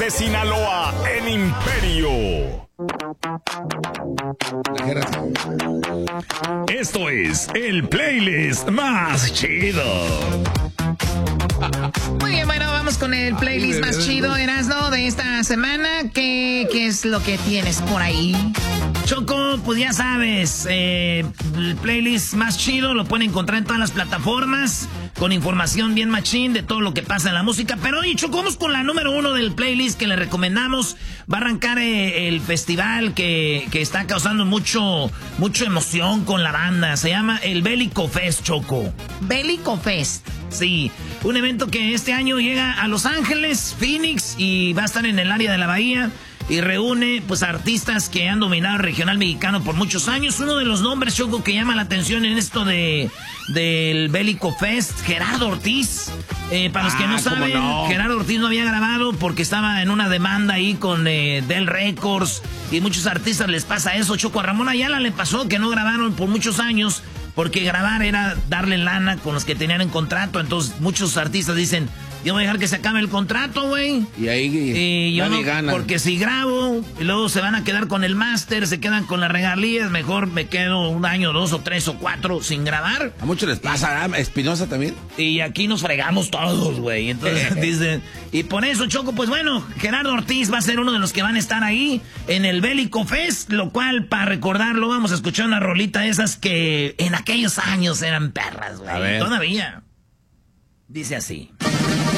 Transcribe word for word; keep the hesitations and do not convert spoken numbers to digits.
de Sinaloa en Imperio. Esto es el playlist más chido. Muy bien, bueno, vamos con el playlist más chido, Erasno, de esta semana. ¿Qué, qué es lo que tienes por ahí? Choco, pues ya sabes, eh, el playlist más chido lo pueden encontrar en todas las plataformas, con información bien machín de todo lo que pasa en la música. Pero hoy, Choco, vamos con la número uno del playlist que le recomendamos. Va a arrancar eh, el festival que, que está causando mucho, mucho emoción con la banda. Se llama el Bélico Fest, Choco. Bélico Fest. Sí, un evento que este año llega a Los Ángeles, Phoenix, y va a estar en el área de la Bahía. Y reúne, pues, a artistas que han dominado el regional mexicano por muchos años. Uno de los nombres, Choco, que llama la atención en esto de del Bélico Fest, Gerardo Ortiz. Eh, para los que no Ah, ¿cómo saben, no? Gerardo Ortiz no había grabado porque estaba en una demanda ahí con eh, Del Records. Y muchos artistas les pasa eso, Choco. A Ramón Ayala le pasó que no grabaron por muchos años porque grabar era darle lana con los que tenían en contrato. Entonces, muchos artistas dicen... Yo voy a dejar que se acabe el contrato, güey. Y ahí y yo no, ganan. porque si grabo, y luego se van a quedar con el máster, se quedan con las regalías, mejor me quedo un año, dos o tres o cuatro sin grabar. A muchos les pasa, ¿a Espinosa también? Y aquí nos fregamos todos, güey. Entonces dicen, y por eso, Choco, pues bueno, Gerardo Ortiz va a ser uno de los que van a estar ahí en el Bélico Fest, lo cual, para recordarlo, vamos a escuchar una rolita de esas que en aquellos años eran perras, güey. Todavía. Dice así.